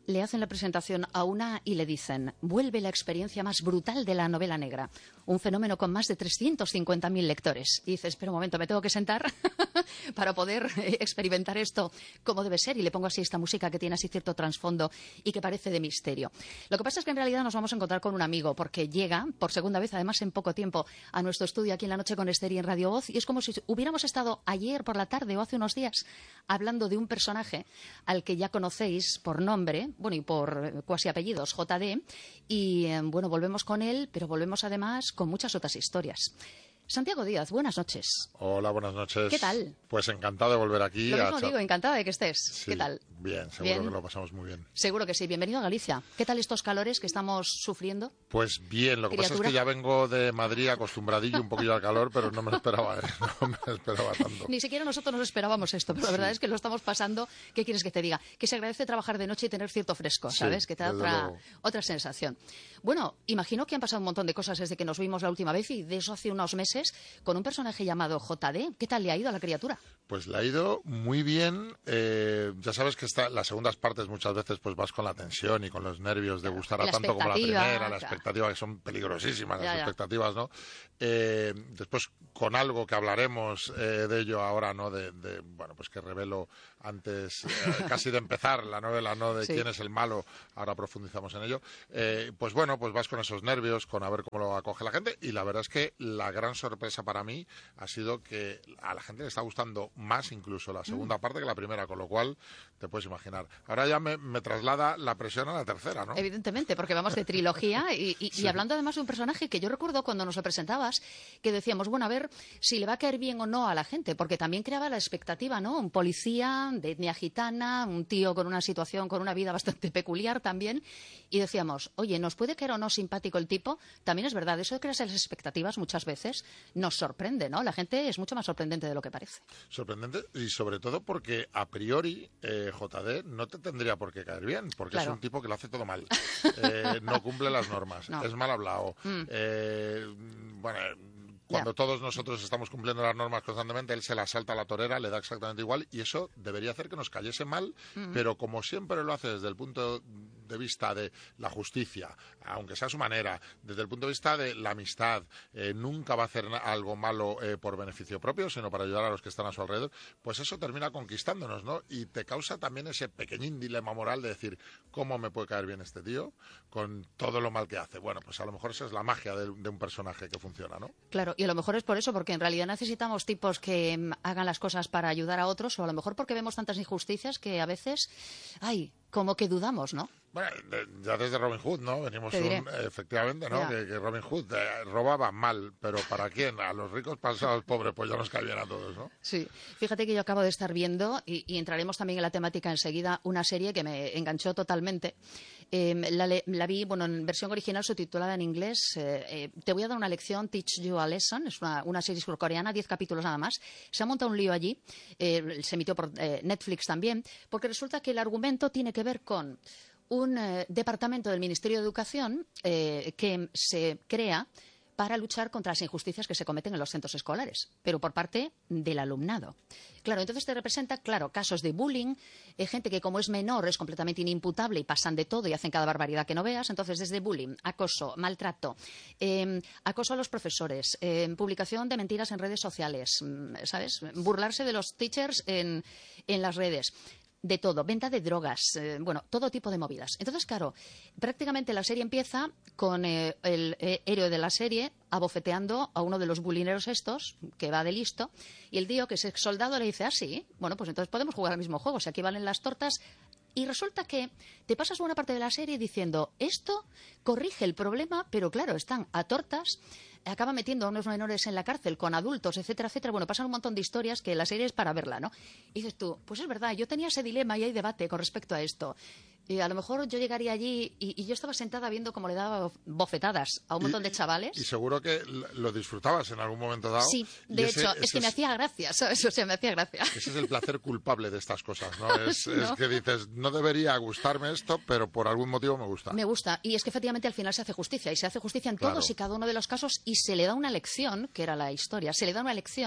le hacen la presentación a una y le dicen: vuelve la experiencia más brutal de la novela negra, un fenómeno con más de 350.000 lectores. Y dices, espera un momento, me tengo que sentar para poder experimentar esto como debe ser, y le pongo así esta música que tiene así cierto trasfondo y que parece de misterio. Lo que pasa es que en realidad nos vamos a encontrar con un amigo, porque llega por segunda vez, además en poco tiempo, a nuestro estudio aquí en La Noche con Esther y en Radio Voz, y es como si hubiéramos estado ayer por la tarde o hace unos días hablando de un personaje al que ya conocéis por nombre, bueno, y por cuasi apellidos, JD, y bueno, volvemos con él, pero volvemos además con muchas otras historias. Santiago Díaz, buenas noches. Hola, buenas noches. ¿Qué tal? Pues encantado de volver aquí. Lo mismo digo, encantada de que estés. Sí, ¿qué tal? Bien, seguro que lo pasamos muy bien. Seguro que sí. Bienvenido a Galicia. ¿Qué tal estos calores que estamos sufriendo? Pues bien, lo que pasa es que ya vengo de Madrid acostumbradillo un poquillo al calor, pero no me lo esperaba, no me esperaba tanto. Ni siquiera nosotros nos esperábamos esto, pero la verdad es que lo estamos pasando. ¿Qué quieres que te diga? Que se agradece trabajar de noche y tener cierto fresco, ¿sabes? Sí, que te da otra sensación. Bueno, imagino que han pasado un montón de cosas desde que nos vimos la última vez, y de eso hace unos meses, con un personaje llamado JD. ¿Qué tal le ha ido a la criatura? Pues le ha ido muy bien. Ya sabes que las segundas partes muchas veces pues vas con la tensión y con los nervios de gustar a tanto como la primera, la expectativa, que son peligrosísimas las expectativas, ¿no? Después con algo que hablaremos de ello ahora, ¿no? Bueno, pues que revelo antes, casi de empezar la novela, ¿no? De quién es el malo, ahora profundizamos en ello. Pues bueno, pues vas con esos nervios, con a ver cómo lo acoge la gente, y la verdad es que la gran sorpresa para mí ha sido que a la gente le está gustando más incluso la segunda parte que la primera, con lo cual te puedes imaginar. Ahora ya me traslada la presión a la tercera, ¿no? Evidentemente, porque vamos de trilogía y hablando además de un personaje que yo recuerdo cuando nos lo presentabas, que decíamos, bueno, a ver si le va a caer bien o no a la gente, porque también creaba la expectativa, ¿no? Un policía de etnia gitana, un tío con una situación, con una vida bastante peculiar también, y decíamos, oye, ¿nos puede caer o no simpático el tipo? También es verdad, eso de crearse las expectativas muchas veces nos sorprende, ¿no? La gente es mucho más sorprendente de lo que parece. Sorprendente, y sobre todo porque a priori JD no te tendría por qué caer bien, porque es un tipo que lo hace todo mal. No cumple las normas, es mal hablado. Bueno, cuando todos nosotros estamos cumpliendo las normas constantemente, él se las salta a la torera, le da exactamente igual, y eso debería hacer que nos cayese mal, pero como siempre lo hace desde el punto de vista de la justicia, aunque sea a su manera, desde el punto de vista de la amistad, nunca va a hacer algo malo por beneficio propio, sino para ayudar a los que están a su alrededor, pues eso termina conquistándonos, ¿no? Y te causa también ese pequeñín dilema moral de decir, ¿cómo me puede caer bien este tío con todo lo mal que hace? Bueno, pues a lo mejor esa es la magia de un personaje que funciona, ¿no? Claro, y a lo mejor es por eso, porque en realidad necesitamos tipos que hagan las cosas para ayudar a otros, o a lo mejor porque vemos tantas injusticias que a veces, como que dudamos, ¿no? Bueno, ya desde Robin Hood, ¿no? Venimos efectivamente, ¿no? Que Robin Hood robaba mal, pero ¿para quién? A los ricos pasados a los pobres, pues ya nos cae bien a todos, ¿no? Sí. Fíjate que yo acabo de estar viendo, y entraremos también en la temática enseguida, una serie que me enganchó totalmente. La vi, bueno, en versión original subtitulada en inglés. Te voy a dar una lección, Teach You a Lesson. Es una serie surcoreana, 10 capítulos nada más. Se ha montado un lío allí. Se emitió por Netflix también, porque resulta que el argumento tiene que ver con un departamento del Ministerio de Educación que se crea para luchar contra las injusticias que se cometen en los centros escolares, pero por parte del alumnado. Claro, entonces te representa, casos de bullying, gente que como es menor es completamente inimputable y pasan de todo y hacen cada barbaridad que no veas. Entonces, desde bullying, acoso, maltrato, acoso a los profesores, publicación de mentiras en redes sociales, ¿sabes? Burlarse de los teachers en las redes. De todo, venta de drogas, bueno, todo tipo de movidas. Entonces, claro, prácticamente la serie empieza con el héroe de la serie abofeteando a uno de los bulineros estos, que va de listo, y el tío, que es ex soldado, le dice, sí, bueno, pues entonces podemos jugar al mismo juego, si aquí valen las tortas. Y resulta que te pasas buena parte de la serie diciendo, esto corrige el problema, pero claro, están a tortas, acaba metiendo a unos menores en la cárcel con adultos, etcétera, etcétera. Bueno, pasan un montón de historias que la serie es para verla, ¿no? Y dices tú, pues es verdad, yo tenía ese dilema y hay debate con respecto a esto. Y a lo mejor yo llegaría allí y yo estaba sentada viendo cómo le daba bofetadas a un montón de chavales. Y seguro que lo disfrutabas en algún momento dado. Sí, de hecho, es que me hacía gracia, ¿sabes? O sea, me hacía gracia. Ese es el placer culpable de estas cosas, ¿no? Es que dices, no debería gustarme esto, pero por algún motivo me gusta. Me gusta. Y es que efectivamente al final se hace justicia. Y se hace justicia en todos y cada uno de los casos. Y se le da una lección, que era la historia, se le da una lección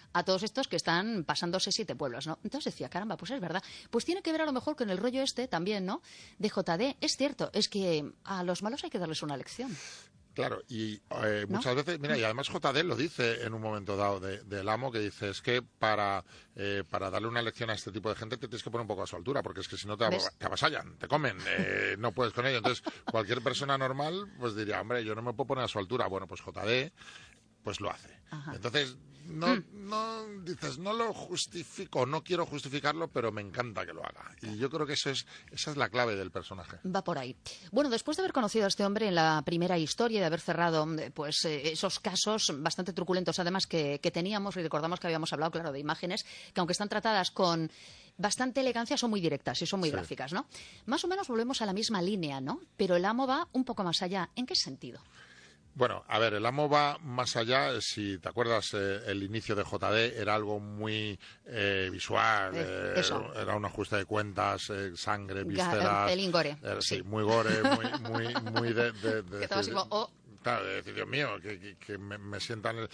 a todos estos que están pasándose 7 pueblos, ¿no? Entonces decía, caramba, pues es verdad. Pues tiene que ver a lo mejor con el rollo este también, ¿no? De JD. Es cierto, es que a los malos hay que darles una lección. Claro, y muchas veces, mira, y además JD lo dice en un momento dado del amo, que dice, es que para darle una lección a este tipo de gente te tienes que poner un poco a su altura, porque es que si no te avasallan, te comen, no puedes con ello. Entonces, cualquier persona normal pues diría, hombre, yo no me puedo poner a su altura. Bueno, pues JD pues lo hace. Ajá. Entonces, no dices, no lo justifico, no quiero justificarlo, pero me encanta que lo haga. Y yo creo que esa es la clave del personaje. Va por ahí. Bueno, después de haber conocido a este hombre en la primera historia y de haber cerrado pues esos casos bastante truculentos, además, que teníamos, y recordamos que habíamos hablado, claro, de imágenes, que aunque están tratadas con bastante elegancia, son muy directas y son muy gráficas, ¿no? Más o menos volvemos a la misma línea, ¿no? Pero el amo va un poco más allá. ¿En qué sentido? Bueno, a ver, el amo va más allá. Si te acuerdas, el inicio de JD era algo muy visual, era un ajuste de cuentas, sangre, vísceras. Pelín gore. Sí, muy gore, muy de que todo así como, claro, de decir, Dios mío, que me sientan...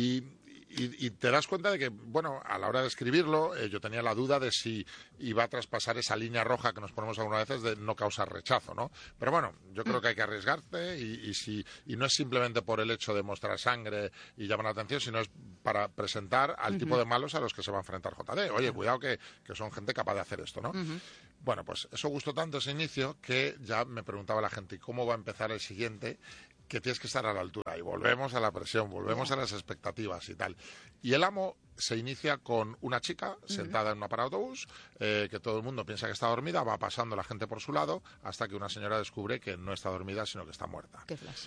Y te das cuenta de que, bueno, a la hora de escribirlo, yo tenía la duda de si iba a traspasar esa línea roja que nos ponemos algunas veces de no causar rechazo, ¿no? Pero bueno, yo creo que hay que arriesgarte y no es simplemente por el hecho de mostrar sangre y llamar la atención, sino es para presentar al tipo de malos a los que se va a enfrentar JD. Oye, cuidado que son gente capaz de hacer esto, ¿no? Bueno, pues eso gustó tanto ese inicio que ya me preguntaba la gente, ¿y cómo va a empezar el siguiente? Que tienes que estar a la altura y volvemos a la presión, volvemos a las expectativas y tal. Y el amo se inicia con una chica sentada en una parada de autobús, que todo el mundo piensa que está dormida, va pasando la gente por su lado hasta que una señora descubre que no está dormida sino que está muerta. Qué flash.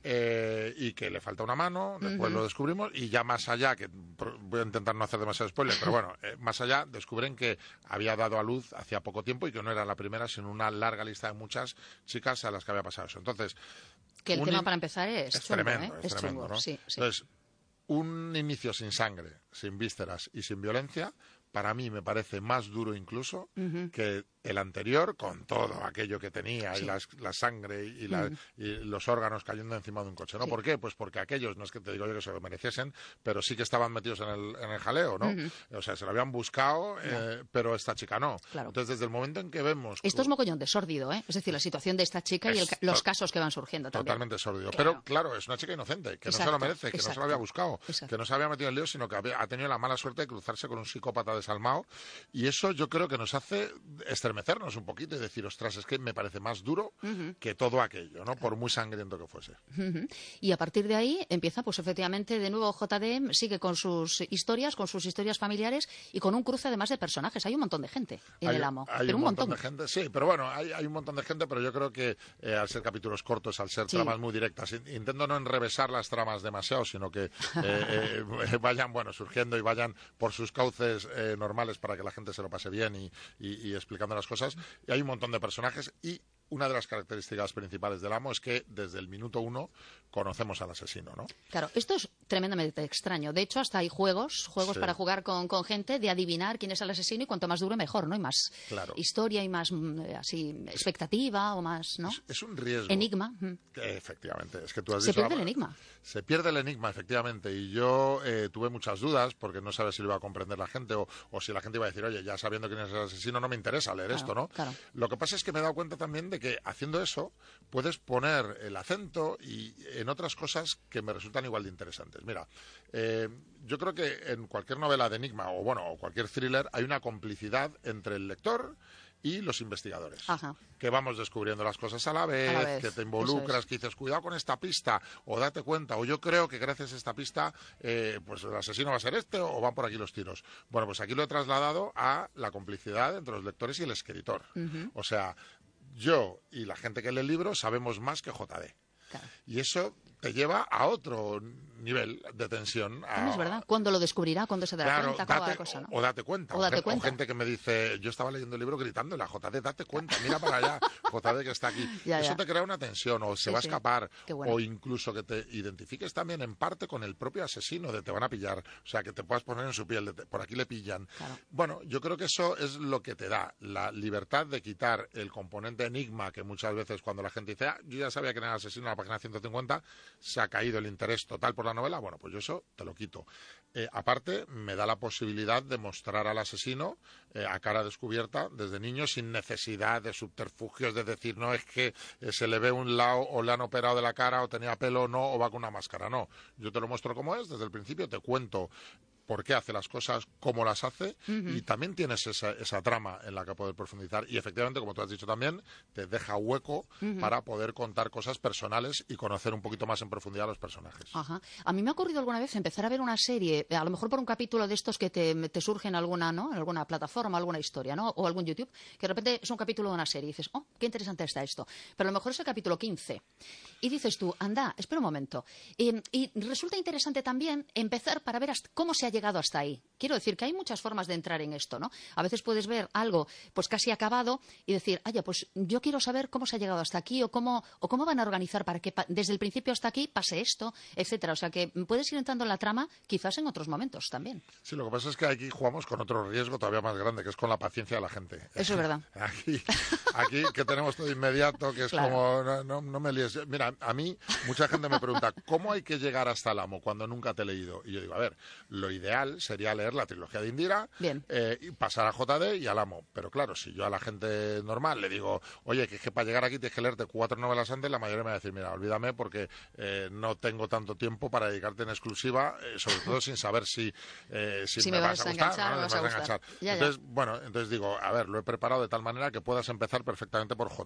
Y que le falta una mano, después lo descubrimos y ya más allá, que voy a intentar no hacer demasiado spoiler, pero bueno, más allá descubren que había dado a luz hacía poco tiempo y que no era la primera sino una larga lista de muchas chicas a las que había pasado eso. Entonces, que el tema para empezar es chungo, tremendo, es tremendo, chungo, ¿no? sí. Entonces, un inicio sin sangre, sin vísceras y sin violencia, para mí me parece más duro incluso que el anterior, con todo aquello que tenía y la sangre y los órganos cayendo encima de un coche, ¿no? Sí. ¿Por qué? Pues porque aquellos, no es que te digo yo que se lo mereciesen, pero sí que estaban metidos en el jaleo, ¿no? O sea, se lo habían buscado, pero esta chica no. Claro. Entonces, desde el momento en que vemos... Esto es mogollón de sórdido, ¿eh? Es decir, la situación de esta chica y los casos que van surgiendo también. Totalmente sórdido. Claro. Pero, claro, es una chica inocente, que no se lo merece, que no se lo había buscado, que no se había metido en lío, sino que ha tenido la mala suerte de cruzarse con un psicópata desalmado. Y eso yo creo que nos hace estremecernos un poquito y decir, ostras, es que me parece más duro que todo aquello, ¿no? Por muy sangriento que fuese. Y a partir de ahí empieza, pues efectivamente, de nuevo JD sigue con sus historias familiares y con un cruce además de personajes. Hay un montón de gente en el amo. Hay un montón de gente, sí, pero bueno, hay un montón de gente, pero yo creo que al ser capítulos cortos, al ser tramas muy directas, intento no enrevesar las tramas demasiado, sino que vayan, bueno, surgiendo y vayan por sus cauces normales para que la gente se lo pase bien y explicando las cosas. Y hay un montón de personajes y una de las características principales del amo es que desde el minuto 1 conocemos al asesino, ¿no? Claro, esto es tremendamente extraño. De hecho, hasta hay juegos para jugar con gente de adivinar quién es el asesino y cuanto más dure mejor, ¿no? Y más historia y más así expectativa o más, ¿no? Es un riesgo. Enigma. Efectivamente. Es que tú has dicho, pierde el enigma. Se pierde el enigma, efectivamente. Y yo tuve muchas dudas porque no sabía si lo iba a comprender la gente o si la gente iba a decir, oye, ya sabiendo quién es el asesino no me interesa leer esto, ¿no? Claro. Lo que pasa es que me he dado cuenta también de que haciendo eso puedes poner el acento y en otras cosas que me resultan igual de interesantes. Mira, yo creo que en cualquier novela de enigma o cualquier thriller hay una complicidad entre el lector y los investigadores. Que vamos descubriendo las cosas a la vez, que te involucras, que dices, cuidado con esta pista, o date cuenta, o yo creo que gracias a esta pista, pues el asesino va a ser este, o van por aquí los tiros. Bueno, pues aquí lo he trasladado a la complicidad entre los lectores y el escritor. O sea, yo y la gente que lee el libro sabemos más que JD. Claro. Y eso te lleva a otro nivel de tensión. Es verdad. ¿Cuándo lo descubrirá? ¿Cuándo se dará cuenta? ¿Cómo va la cosa, no? O date cuenta. O gente que me dice, yo estaba leyendo el libro gritándole a JD, date cuenta, mira para allá, JD que está aquí. Eso te crea una tensión, o se va a escapar, o incluso que te identifiques también en parte con el propio asesino, de te van a pillar, o sea, que te puedas poner en su piel, por aquí le pillan. Claro. Bueno, yo creo que eso es lo que te da, la libertad de quitar el componente enigma, que muchas veces cuando la gente dice, yo ya sabía que era el asesino en la página 150, se ha caído el interés total por la novela, bueno, pues yo eso te lo quito. Aparte, me da la posibilidad de mostrar al asesino a cara descubierta desde niño, sin necesidad de subterfugios, de decir, no, es que se le ve un lado o le han operado de la cara o tenía pelo o no, o va con una máscara. No, yo te lo muestro como es, desde el principio te cuento por qué hace las cosas, cómo las hace, y también tienes esa trama en la que poder profundizar. Y efectivamente, como tú has dicho también, te deja hueco para poder contar cosas personales y conocer un poquito más en profundidad a los personajes. Ajá. A mí me ha ocurrido alguna vez empezar a ver una serie, a lo mejor por un capítulo de estos que te surge en alguna, ¿no?, en alguna plataforma, alguna historia, ¿no?, o algún YouTube, que de repente es un capítulo de una serie y dices, oh, qué interesante está esto. Pero a lo mejor es el capítulo 15. Y dices tú, anda, espera un momento. Y resulta interesante también empezar para ver cómo se ha llegado hasta ahí. Quiero decir que hay muchas formas de entrar en esto, ¿no? A veces puedes ver algo pues casi acabado y decir, pues yo quiero saber cómo se ha llegado hasta aquí o cómo van a organizar para que desde el principio hasta aquí pase esto, etcétera. O sea que puedes ir entrando en la trama quizás en otros momentos también. Sí, lo que pasa es que aquí jugamos con otro riesgo todavía más grande, que es con la paciencia de la gente. Eso es verdad. Aquí que tenemos todo inmediato, que es claro. Como, no me líes. Mira, a mí mucha gente me pregunta, ¿cómo hay que llegar hasta el amo cuando nunca te he leído? Y yo digo, a ver, lo ideal sería leer la trilogía de Indira y pasar a JD y al amo. Pero claro, si yo a la gente normal le digo, oye, que es que para llegar aquí tienes que leerte 4 novelas antes, la mayoría me va a decir, mira, olvídame porque no tengo tanto tiempo para dedicarte en exclusiva, sobre todo sin saber si me vas a gustar o no me vas a enganchar. Entonces, bueno, entonces digo, a ver, lo he preparado de tal manera que puedas empezar perfectamente por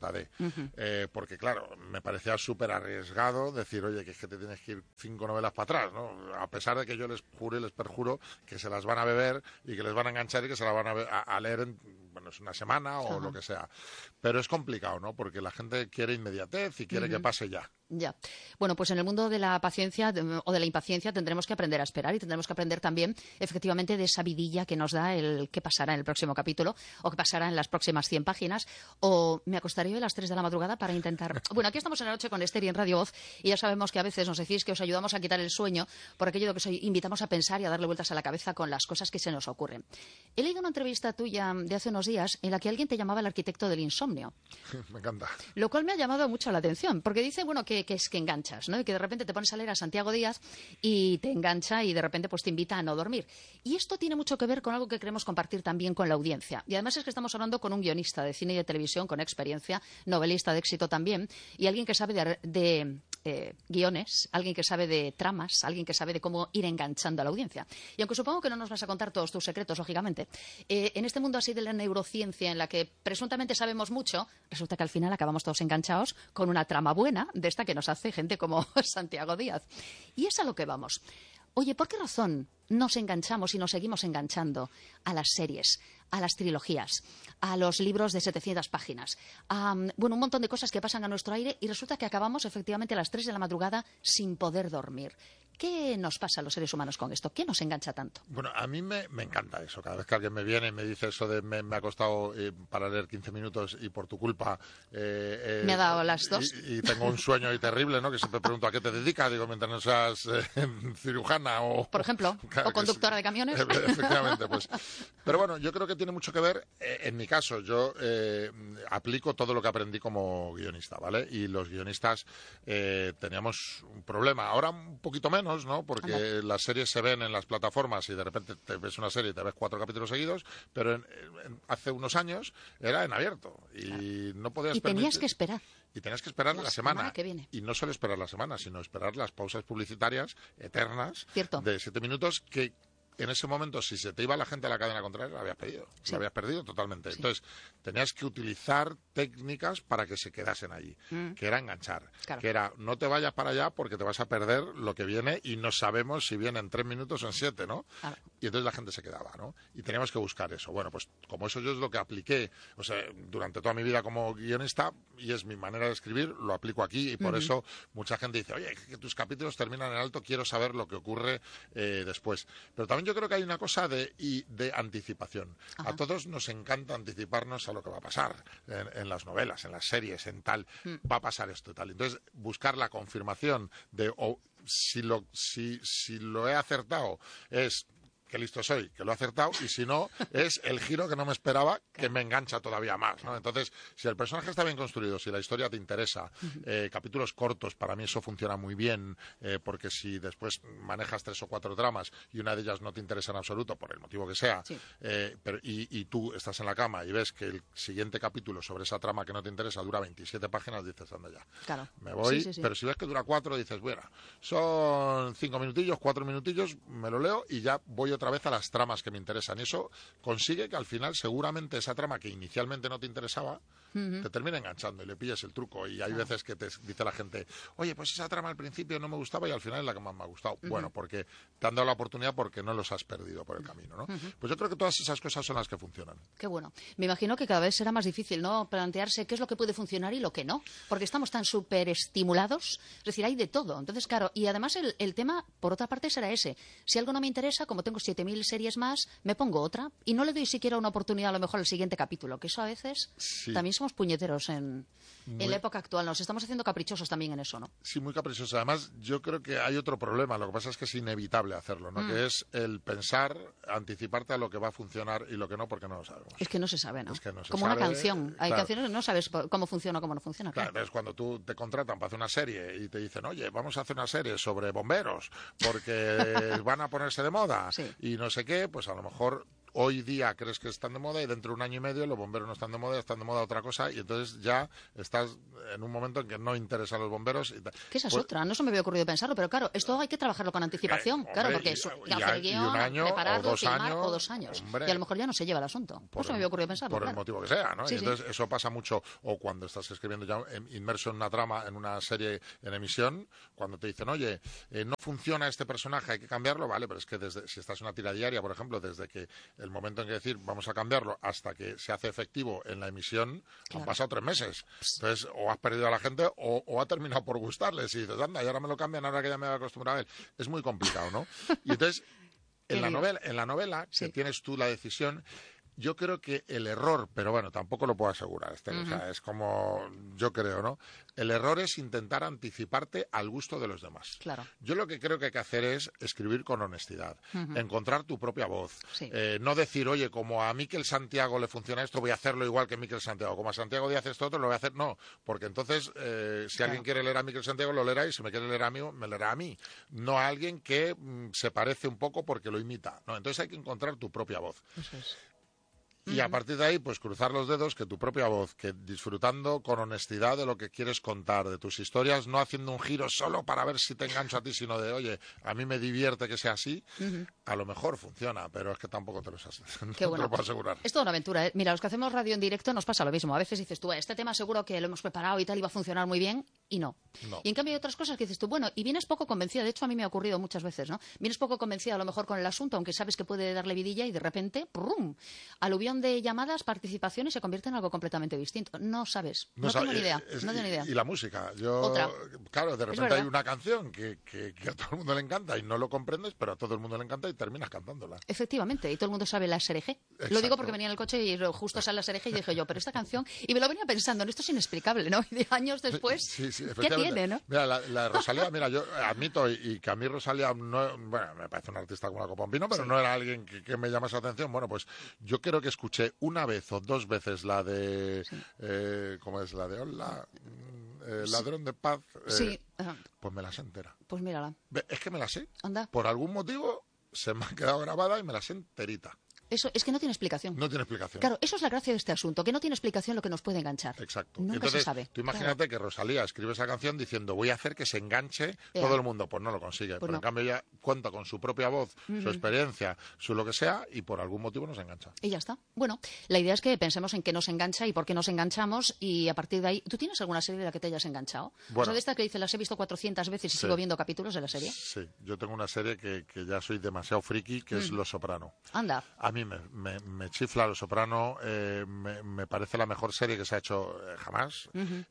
JD. Porque claro, me parecía súper arriesgado decir, oye, que es que te tienes que ir 5 novelas para atrás, ¿no? A pesar de que yo les juro y les perjuro que se las van a beber y que les van a enganchar y que se las van a leer en una semana o lo que sea. Pero es complicado, ¿no? Porque la gente quiere inmediatez y quiere que pase ya. Ya. Bueno, pues en el mundo de la paciencia o de la impaciencia tendremos que aprender a esperar y tendremos que aprender también, efectivamente, de esa vidilla que nos da el qué pasará en el próximo capítulo o qué pasará en las próximas 100 páginas. O me acostaré hoy a las 3 de la madrugada para intentar... Bueno, aquí estamos en la noche con Esther y en Radio Voz y ya sabemos que a veces nos decís que os ayudamos a quitar el sueño por aquello de que os invitamos a pensar y a darle vueltas a la cabeza con las cosas que se nos ocurren. He leído una entrevista tuya de hace unos días en la que alguien te llamaba el arquitecto del insomnio. Me encanta. Lo cual me ha llamado mucho la atención, porque dice, bueno, que es que enganchas, ¿no? Y que de repente te pones a leer a Santiago Díaz y te engancha y de repente pues te invita a no dormir. Y esto tiene mucho que ver con algo que queremos compartir también con la audiencia. Y además es que estamos hablando con un guionista de cine y de televisión con experiencia, novelista de éxito también, y alguien que sabe de guiones, alguien que sabe de tramas, alguien que sabe de cómo ir enganchando a la audiencia. Y aunque supongo que no nos vas a contar todos tus secretos, lógicamente, en este mundo así de la neurociencia en la que presuntamente sabemos mucho, resulta que al final acabamos todos enganchados con una trama buena de esta que nos hace gente como Santiago Díaz. Y es a lo que vamos. Oye, ¿por qué razón nos enganchamos y nos seguimos enganchando a las series, a las trilogías, a los libros de 700 páginas, a un montón de cosas que pasan a nuestro aire y resulta que acabamos efectivamente a las 3 de la madrugada sin poder dormir? ¿Qué nos pasa a los seres humanos con esto? ¿Qué nos engancha tanto? Bueno, a mí me encanta eso. Cada vez que alguien me viene y me dice eso de me ha costado para leer 15 minutos y por tu culpa... me ha dado las 2. Y tengo un sueño ahí terrible, ¿no? Que siempre pregunto a qué te dedicas. Digo, mientras no seas cirujana o... Por ejemplo, claro, o conductora de camiones. Efectivamente, pues. Pero bueno, yo creo que tiene mucho que ver, en mi caso, yo aplico todo lo que aprendí como guionista, ¿vale? Y los guionistas teníamos un problema. Ahora un poquito menos, ¿no? Porque las series se ven en las plataformas y de repente te ves una serie y te ves 4 capítulos seguidos, pero hace unos años era en abierto y no podías y tenías que esperar. Y tenías que esperar la semana que viene. Y no solo esperar la semana, sino esperar las pausas publicitarias eternas de 7 minutos que en ese momento, si se te iba la gente a la cadena contraria, la habías perdido. Sí. La habías perdido totalmente. Sí. Entonces, tenías que utilizar técnicas para que se quedasen allí, que era enganchar, claro. Que era no te vayas para allá porque te vas a perder lo que viene y no sabemos si viene en 3 minutos o en 7, ¿no? Claro. Y entonces la gente se quedaba, ¿no? Y teníamos que buscar eso. Bueno, pues como eso yo es lo que apliqué, o sea, durante toda mi vida como guionista, y es mi manera de escribir, lo aplico aquí y por eso mucha gente dice, oye, que tus capítulos terminan en alto, quiero saber lo que ocurre después. Pero también yo creo que hay una cosa de anticipación. Ajá. A todos nos encanta anticiparnos a lo que va a pasar en las novelas, en las series, en tal, va a pasar esto y tal. Entonces, buscar la confirmación de si lo he acertado es qué listo soy, que lo he acertado, y si no, es el giro que no me esperaba, que me engancha todavía más, ¿no? Entonces, si el personaje está bien construido, si la historia te interesa, capítulos cortos, para mí eso funciona muy bien, porque si después manejas 3 o 4 tramas y una de ellas no te interesa en absoluto, por el motivo que sea, y tú estás en la cama y ves que el siguiente capítulo sobre esa trama que no te interesa dura 27 páginas, dices, anda ya, claro, me voy, pero si ves que dura 4, dices, bueno, son 5 minutillos, 4 minutillos, me lo leo y ya voy otra vez a las tramas que me interesan. Y eso consigue que al final seguramente esa trama que inicialmente no te interesaba te termina enganchando y le pillas el truco. Y hay veces que te dice la gente, oye, pues esa trama al principio no me gustaba y al final es la que más me ha gustado. Bueno, porque te han dado la oportunidad porque no los has perdido por el camino, ¿no? Pues yo creo que todas esas cosas son las que funcionan. Qué bueno. Me imagino que cada vez será más difícil, ¿no?, plantearse qué es lo que puede funcionar y lo que no, porque estamos tan súper estimulados, es decir, hay de todo. Entonces, claro, y además el tema, por otra parte, será ese. Si algo no me interesa, como tengo 7.000 series más, me pongo otra y no le doy siquiera una oportunidad a lo mejor al siguiente capítulo, que eso a veces también somos puñeteros en la época actual. Nos estamos haciendo caprichosos también en eso, ¿no? Sí, muy caprichosos. Además, yo creo que hay otro problema. Lo que pasa es que es inevitable hacerlo, ¿no? Que es el pensar, anticiparte a lo que va a funcionar y lo que no, porque no lo sabemos. Es que no se sabe, ¿no? Es que no se Como sabe, una canción. Hay canciones que no sabes cómo funciona o cómo no funciona. Claro, entonces cuando tú te contratan para hacer una serie y te dicen, oye, vamos a hacer una serie sobre bomberos porque van a ponerse de moda y no sé qué, pues a lo mejor hoy día crees que están de moda y dentro de 1 año y medio los bomberos no están de moda otra cosa, y entonces ya estás en un momento en que no interesa a los bomberos. Que esa es otra, no se me había ocurrido pensarlo, pero claro, esto hay que trabajarlo con anticipación, claro, porque hacer el guión, prepararlo, filmar, o 2 años. Hombre, y a lo mejor ya no se lleva el asunto. No se me había ocurrido pensarlo. Por el motivo que sea, ¿no? Y entonces eso pasa mucho, o cuando estás escribiendo ya inmerso en una trama, en una serie en emisión, cuando te dicen, oye, no funciona este personaje, hay que cambiarlo, vale, pero es que si estás en una tira diaria, por ejemplo, desde que el momento en que decir vamos a cambiarlo hasta que se hace efectivo en la emisión, han pasado 3 meses. Entonces, o has perdido a la gente o ha terminado por gustarles. Y dices, anda, y ahora me lo cambian, ahora que ya me he acostumbrado a él. Es muy complicado, ¿no? Y entonces, en la novela que tienes tú la decisión, yo creo que el error, pero bueno, tampoco lo puedo asegurar, o sea, es como yo creo, ¿no? El error es intentar anticiparte al gusto de los demás. Claro. Yo lo que creo que hay que hacer es escribir con honestidad, encontrar tu propia voz, no decir, oye, como a Miquel Santiago le funciona esto, voy a hacerlo igual que Miquel Santiago, como a Santiago Díaz esto otro, lo voy a hacer, no, porque entonces si alguien quiere leer a Miquel Santiago, lo leerá, y si me quiere leer a mí, me leerá a mí, no a alguien que se parece un poco porque lo imita, ¿no? Entonces hay que encontrar tu propia voz. Eso es. Y a partir de ahí, pues cruzar los dedos, que tu propia voz, que disfrutando con honestidad de lo que quieres contar, de tus historias, no haciendo un giro solo para ver si te engancho a ti, sino de, oye, a mí me divierte que sea así, a lo mejor funciona, pero es que tampoco te lo Qué bueno. te lo puedo asegurar. Es toda una aventura, ¿eh? Mira, los que hacemos radio en directo nos pasa lo mismo. A veces dices tú, este tema seguro que lo hemos preparado y tal, y va a funcionar muy bien, y no. Y en cambio hay otras cosas que dices tú, bueno, y vienes poco convencida, de hecho a mí me ha ocurrido muchas veces, ¿no? Vienes poco convencida a lo mejor con el asunto, aunque sabes que puede darle vidilla, y de repente, ¡prum!, aluvión de llamadas, participaciones, se convierte en algo completamente distinto. No sabes, no tengo ni idea. No tengo ni idea. Y la música, claro, de repente hay una canción que a todo el mundo le encanta y no lo comprendes, pero a todo el mundo le encanta y terminas cantándola. Efectivamente, y todo el mundo sabe la SRG. Lo digo porque venía en el coche y justo sale la SRG y dije yo, pero esta canción, y me lo venía pensando, esto es inexplicable, ¿no? Y años después, ¿qué tiene, no? Mira, la Rosalía, mira, yo admito y que a mí Rosalía, no, bueno, me parece una artista con una copa en vino, pero no era alguien que me llamase la atención. Bueno, pues yo creo que escuché una vez o 2 veces la de, ¿cómo es? La de Hola, Ladrón de Paz. Pues me la sé entera. Pues mírala. Es que me la sé. Anda. Por algún motivo se me ha quedado grabada y me la sé enterita. Eso es que no tiene explicación. No tiene explicación. Claro, eso es la gracia de este asunto, que no tiene explicación lo que nos puede enganchar. Exacto. Nunca entonces, se sabe. Tú imagínate que Rosalía escribe esa canción diciendo voy a hacer que se enganche todo el mundo. Pues no lo consigue. Pero en cambio ella cuenta con su propia voz, su experiencia, su lo que sea, y por algún motivo nos engancha. Y ya está. Bueno, la idea es que pensemos en qué nos engancha y por qué nos enganchamos, y a partir de ahí... ¿Tú tienes alguna serie de la que te hayas enganchado? Bueno, o sea, de esta que dice, las he visto 400 veces y sigo viendo capítulos de la serie. Sí, yo tengo una serie que ya soy demasiado friki, que es Los Soprano. Anda. A mí me chifla Los Soprano, me parece la mejor serie que se ha hecho jamás,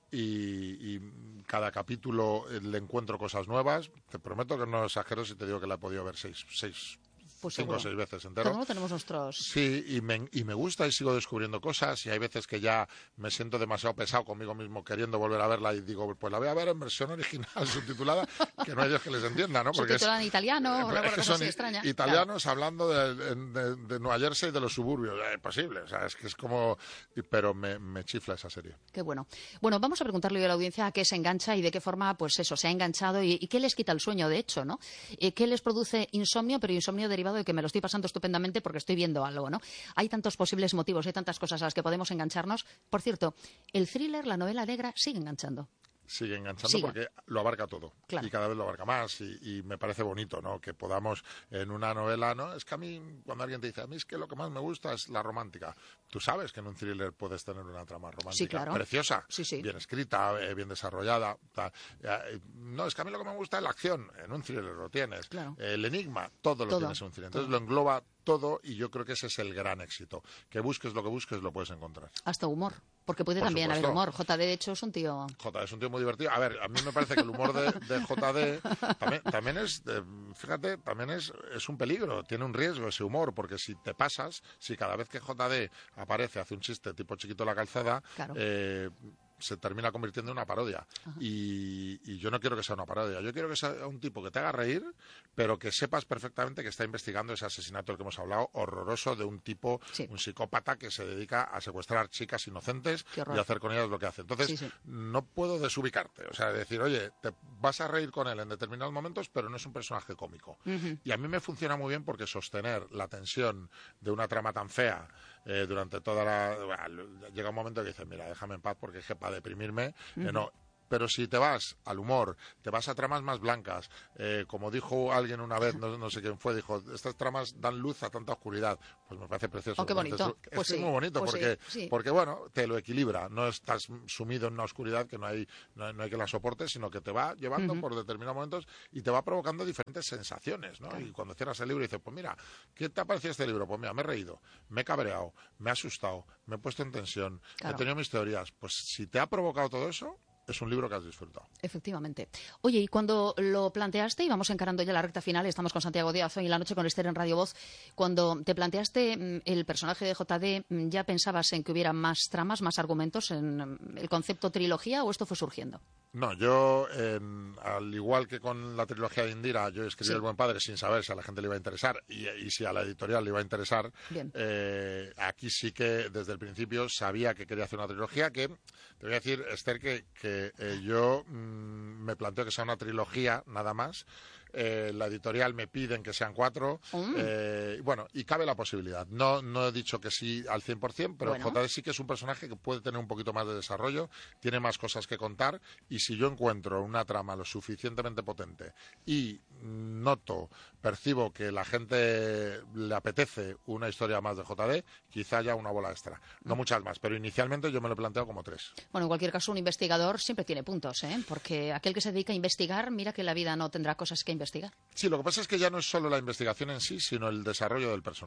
y cada capítulo le encuentro cosas nuevas. Te prometo que no exagero si te digo que la he podido ver 6 Pues 5 o 6 veces entero. Cada uno tenemos nuestros... Sí, y me gusta y sigo descubriendo cosas, y hay veces que ya me siento demasiado pesado conmigo mismo queriendo volver a verla y digo, pues la voy a ver en versión original subtitulada, que no hay Dios que les entienda, ¿no? Porque subtitulada en italiano, una cosa así extraña. Italianos hablando de Nueva Jersey y de los suburbios, es posible, o sea, es que es como... Pero me chifla esa serie. Qué bueno. Bueno, vamos a preguntarle a la audiencia a qué se engancha y de qué forma, pues eso, se ha enganchado y qué les quita el sueño, de hecho, ¿no? ¿Qué les produce insomnio, pero insomnio derivado de que me lo estoy pasando estupendamente porque estoy viendo algo, ¿no? Hay tantos posibles motivos, hay tantas cosas a las que podemos engancharnos. Por cierto, el thriller, la novela negra, sigue enganchando. Sigue enganchando porque lo abarca todo, claro. Y cada vez lo abarca más, y me parece bonito, ¿no? Que podamos en una novela, ¿no? Es que a mí, cuando alguien te dice, a mí es que lo que más me gusta es la romántica, tú sabes que en un thriller puedes tener una trama romántica preciosa, bien escrita, bien desarrollada, no, es que a mí lo que me gusta es la acción, en un thriller lo tienes, el enigma, todo lo tienes en un thriller, entonces lo engloba todo, y yo creo que ese es el gran éxito, que busques lo que busques lo puedes encontrar. Hasta humor, porque puede también haber humor. JD, de hecho, es un tío... JD es un tío muy divertido. A ver, a mí me parece que el humor de JD también es, fíjate, también es un peligro, tiene un riesgo ese humor, porque si te pasas, si cada vez que JD aparece, hace un chiste tipo Chiquito la calzada, se termina convirtiendo en una parodia. Y yo no quiero que sea una parodia. Yo quiero que sea un tipo que te haga reír, pero que sepas perfectamente que está investigando ese asesinato del que hemos hablado, horroroso, de un tipo, un psicópata que se dedica a secuestrar chicas inocentes y hacer con ellas lo que hace. Entonces, no puedo desubicarte. O sea, decir, oye, te vas a reír con él en determinados momentos, pero no es un personaje cómico. Y a mí me funciona muy bien porque sostener la tensión de una trama tan fea durante toda la... llega un momento que dices, mira, déjame en paz porque es que para deprimirme, no. Pero si te vas al humor, te vas a tramas más blancas, como dijo alguien una vez, no sé quién fue, dijo, estas tramas dan luz a tanta oscuridad, pues me parece precioso. Oh, qué bonito. Es muy bonito porque, bueno, te lo equilibra, no estás sumido en una oscuridad que no hay que la soportes, sino que te va llevando por determinados momentos y te va provocando diferentes sensaciones, ¿no? Y cuando cierras el libro y dices, pues mira, ¿qué te ha parecido este libro? Pues mira, me he reído, me he cabreado, me he asustado, me he puesto en tensión, he tenido mis teorías. Pues si te ha provocado todo eso, es un libro que has disfrutado. Efectivamente. Oye, y cuando lo planteaste, y vamos encarando ya la recta final, estamos con Santiago Díaz hoy en la noche con Esther en Radio Voz, cuando te planteaste el personaje de JD, ¿ya pensabas en que hubiera más tramas, más argumentos en el concepto trilogía o esto fue surgiendo? No, yo, al igual que con la trilogía de Indira, yo escribí El buen padre sin saber si a la gente le iba a interesar y si a la editorial le iba a interesar. Aquí sí que desde el principio sabía que quería hacer una trilogía que, te voy a decir, Esther, que yo me planteo que sea una trilogía nada más. La editorial me piden que sean 4. Bueno, y cabe la posibilidad. No he dicho que sí al 100%, pero JD sí que es un personaje que puede tener un poquito más de desarrollo, tiene más cosas que contar, y si yo encuentro una trama lo suficientemente potente y percibo que la gente le apetece una historia más de JD, quizá haya una bola extra. No muchas más, pero inicialmente yo me lo he planteado como 3. Bueno, en cualquier caso, un investigador siempre tiene puntos, porque aquel que se dedica a investigar, mira que la vida no tendrá cosas que investigar. Sí, lo que pasa es que ya no es solo la investigación en sí, sino el desarrollo del personaje.